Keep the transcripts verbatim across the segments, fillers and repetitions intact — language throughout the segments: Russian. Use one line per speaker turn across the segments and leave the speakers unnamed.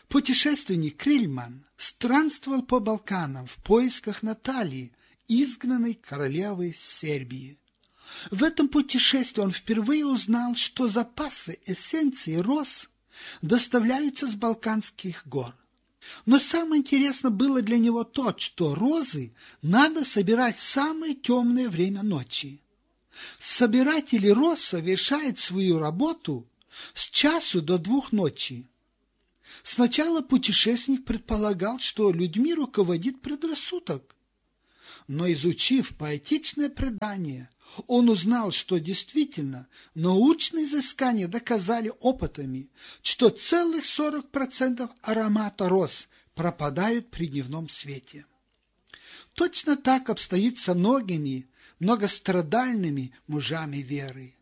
Путешественник Крильман странствовал по Балканам в поисках Натальи, изгнанной королевы Сербии. В этом путешествии он впервые узнал, что запасы эссенции роз доставляются с Балканских гор. Но самое интересное было для него то, что розы надо собирать в самое темное время ночи. Собиратели роз совершают свою работу с часу до двух ночи. Сначала путешественник предполагал, что людьми руководит предрассудок. Но изучив поэтичное предание, он узнал, что действительно научные изыскания доказали опытами, что целых сорок процентов аромата роз пропадают при дневном свете. Точно так обстоит со многими многострадальными мужами веры.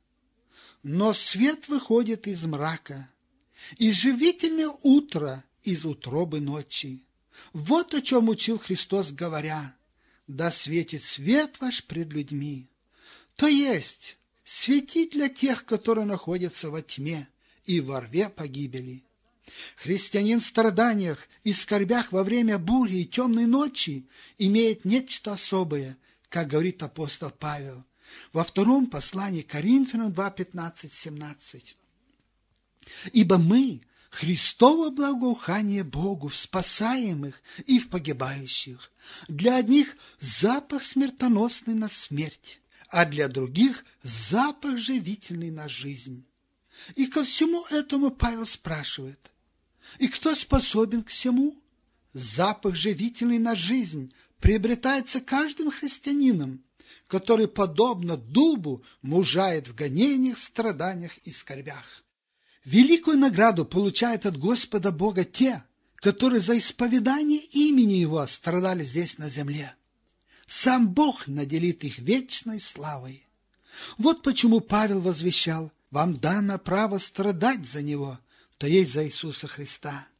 Но свет выходит из мрака, и живительное утро из утробы ночи. Вот о чем учил Христос, говоря: «Да светит свет ваш пред людьми». То есть светить для тех, которые находятся во тьме и во рве погибели. Христианин в страданиях и скорбях во время бури и темной ночи имеет нечто особое, как говорит апостол Павел во втором послании к Коринфянам два, пятнадцать, семнадцать. «Ибо мы Христово благоухание Богу в спасаемых и в погибающих. Для одних запах смертоносный на смерть, а для других запах живительный на жизнь». И ко всему этому Павел спрашивает: и кто способен к всему? Запах живительный на жизнь приобретается каждым христианином, который, подобно дубу, мужает в гонениях, страданиях и скорбях. Великую награду получают от Господа Бога те, которые за исповедание имени Его страдали здесь на земле. Сам Бог наделит их вечной славой. Вот почему Павел возвещал: вам дано право страдать за Него, то есть за Иисуса Христа.